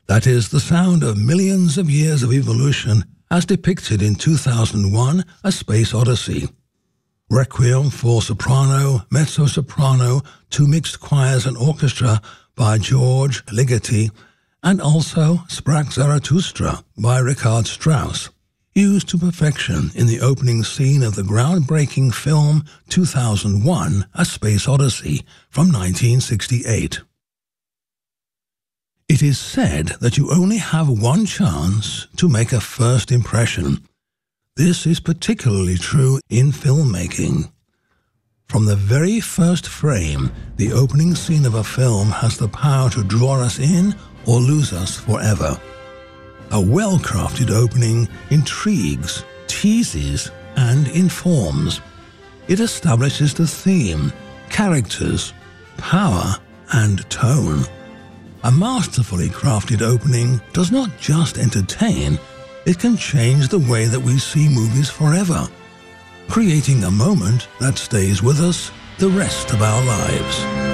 That is the sound of millions of years of evolution as depicted in 2001: A Space Odyssey. Requiem for soprano, mezzo-soprano, 2 mixed choirs and orchestra by George Ligeti, and also Sprach Zarathustra by Richard Strauss, used to perfection in the opening scene of the groundbreaking film 2001: A Space Odyssey from 1968. It is said that you only have one chance to make a first impression. This is particularly true in filmmaking. From the very first frame, the opening scene of a film has the power to draw us in or lose us forever. A well-crafted opening intrigues, teases, and informs. It establishes the theme, characters, power, and tone. A masterfully crafted opening does not just entertain, it can change the way that we see movies forever, creating a moment that stays with us the rest of our lives.